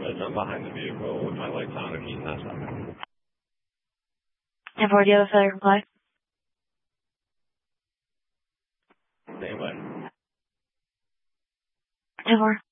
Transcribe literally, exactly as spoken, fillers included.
as I'm behind the vehicle with my lights on and heat and that stuff. ten four, do you have a failure comply? Same way. ten four.